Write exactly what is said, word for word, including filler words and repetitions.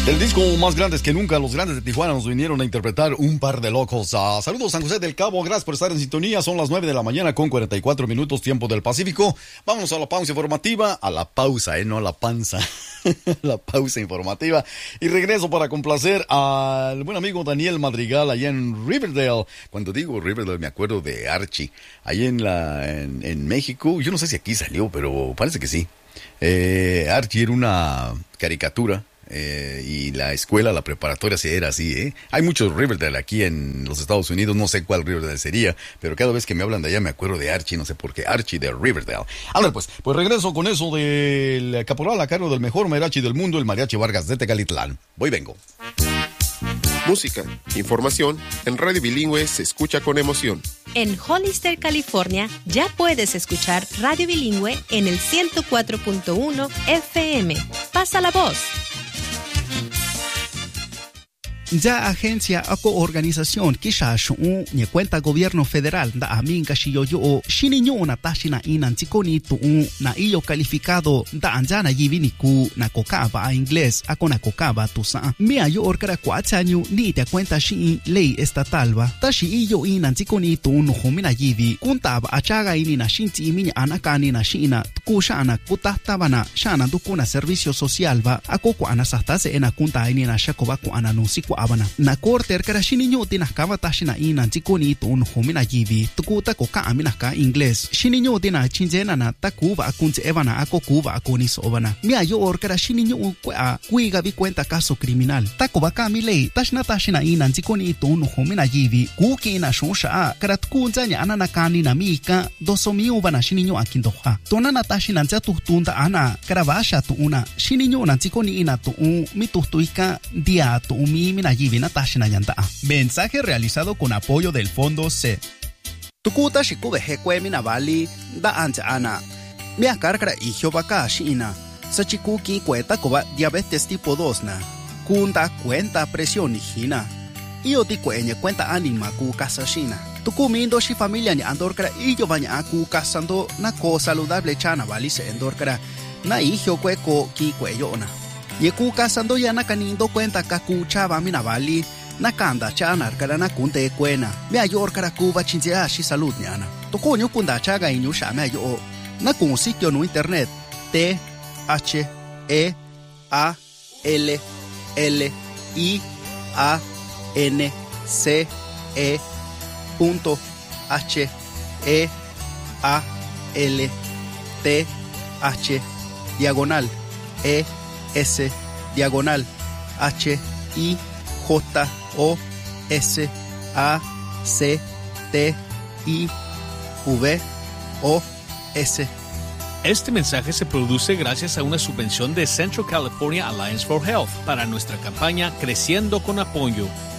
El disco Más Grandes que Nunca, los grandes de Tijuana nos vinieron a interpretar Un Par de Locos. Uh, saludos San José del Cabo, gracias por estar en sintonía. Son las nueve de la mañana con cuarenta y cuatro minutos, tiempo del Pacífico. Vámonos a la pausa informativa, a la pausa, eh, no a la panza. La pausa informativa. Y regreso para complacer al buen amigo Daniel Madrigal allá en Riverdale. Cuando digo Riverdale me acuerdo de Archie, ahí en, la, en, en México. Yo no sé si aquí salió, pero parece que sí. Eh, Archie era una caricatura. Eh, y la escuela, la preparatoria se era así, ¿eh? Hay muchos Riverdale aquí en los Estados Unidos, no sé cuál Riverdale sería, pero cada vez que me hablan de allá me acuerdo de Archie, no sé por qué, Archie de Riverdale. A ver, pues, pues regreso con eso del caporal a cargo del mejor mariachi del mundo, el Mariachi Vargas de Tecalitlán. Voy, vengo. Música, información, en Radio Bilingüe se escucha con emoción. En Hollister, California, ya puedes escuchar Radio Bilingüe en el ciento cuatro punto uno F M. Pasa la voz. Ya agencia ako organización kisha shu'u ni cuenta gobierno federal da amin kashiyo yo shininyo na tashina inan tikoni tu'u na iyo calificado da anjana yivini ku na kokaba a inglés ako na kokaba tusa mi ayo orkara kwachanyu ni te cuenta shi ley estatal ba tashi iyo inan tikoni tu'u no humina yivi kuntaba achaga ini na shinti iminya anakani na shina kushana kutahtabana shana dukuna servicio social ba ako kwa anasastase ena kunta ini na shakoba ku ananusiku abana na korte erkara shininyo tinakaba tashina ina tikoni tun humina yivi tukuta koka amina ka inglés shininyo tina chinjena na takuba akunze evana ako kuba akoni sobana mi ayo orkara shininyo kwa kuiga vi cuenta caso criminal takoba ka mi lei tashna tashina ina tikoni tun humina yivi kuki na shonsha karat kunzanya anana kani na mika dosomi ubana shininyo akindoha tonana tashina nzatu tunda ana karavasha tu una shininyo na tikoni ina tu mi tustuika dia tu mi mina mensaje realizado con apoyo del Fondo C. Tukuta shikube hekwe mina bali da anja ana. Mia karkara ihyo baka shina. Sachikuki cuenta koba diabetes tipo dos na. Kunda cuenta presión hina. Iyo ti kwenye cuenta anima ku kasa shina. Tukumindo shi familia ni andorkara iyo baña aku kasando na ko saludable chana bali se endorkara. Na ihyo kweko ki kweyona. Yeku kasando ya nakanindo cuenta kakuchaba minabali nakanda chana karana kunte kwena me ayor karakuba chinjea shi salud nyana to konyo kunda chaga inyu sha me ayo na kun sitio no internet T H E A L L I A N C E punto H E A L T H diagonal E S diagonal H I J O S A C T I V O S. Este mensaje se produce gracias a una subvención de Central California Alliance for Health para nuestra campaña Creciendo con Apoyo.